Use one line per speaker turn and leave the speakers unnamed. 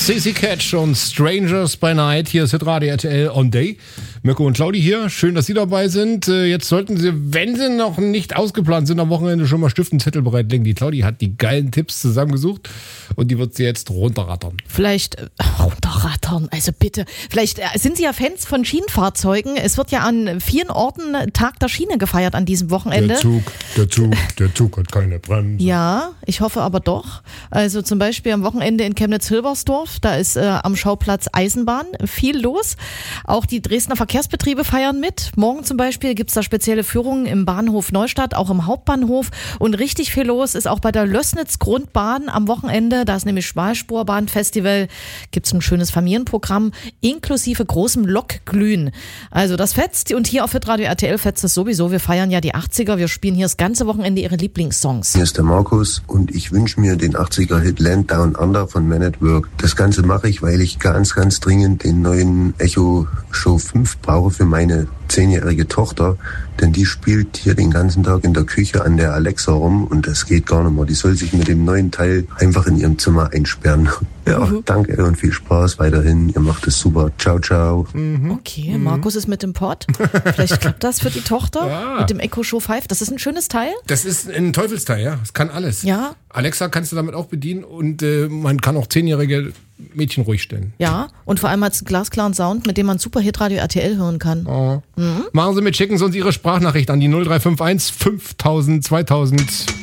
Sissy Catch und Strangers by Night. Hier ist Hitradio RTL On Day. Mirko und Claudi hier. Schön, dass Sie dabei sind. Jetzt sollten Sie, wenn Sie noch nicht ausgeplant sind, am Wochenende schon mal Stift und Zettel bereitlegen. Die Claudi hat die geilen Tipps zusammengesucht und die wird sie jetzt runterrattern.
Vielleicht runterrattern, also bitte. Vielleicht sind Sie ja Fans von Schienenfahrzeugen. Es wird ja an vielen Orten Tag der Schiene gefeiert an diesem Wochenende.
Der Zug hat keine Bremse.
Ja, ich hoffe aber doch. Also zum Beispiel am Wochenende in Chemnitz-Hilbersdorf, da ist am Schauplatz Eisenbahn viel los. Auch die Dresdner Verkehrsbetriebe feiern mit. Morgen zum Beispiel gibt's da spezielle Führungen im Bahnhof Neustadt, auch im Hauptbahnhof. Und richtig viel los ist auch bei der Lößnitz-Grundbahn am Wochenende. Da ist nämlich Schmalspurbahn-Festival. Gibt's ein schönes Familienprogramm inklusive großem Lokglühen. Also das fetzt. Und hier auf Hitradio RTL fetzt es sowieso. Wir feiern ja die 80er. Wir spielen hier das ganze Wochenende Ihre Lieblingssongs.
Hier ist der Markus und ich wünsche mir den 80er-Hit Land Down Under von Man at Work. Das Ganze mache ich, weil ich ganz dringend den neuen Echo Show 5 brauche für meine 10-jährige Tochter, denn die spielt hier den ganzen Tag in der Küche an der Alexa rum und das geht gar nicht mehr. Die soll sich mit dem neuen Teil einfach in ihrem Zimmer einsperren. Ja, danke und viel Spaß weiterhin. Ihr macht es super. Ciao, ciao.
Okay, Markus ist mit dem Pod. Vielleicht klappt das für die Tochter mit dem Echo Show 5. Das ist ein schönes Teil.
Das ist ein Teufelsteil, ja. Das kann alles.
Ja.
Alexa kannst du damit auch bedienen und man kann auch 10-jährige Mädchen ruhig stellen.
Ja, und vor allem hat es einen glasklaren Sound, mit dem man super Hitradio RTL hören kann.
Oh. Machen Sie mit, schicken Sie uns Ihre Sprachnachricht an die 0351 5000 2000.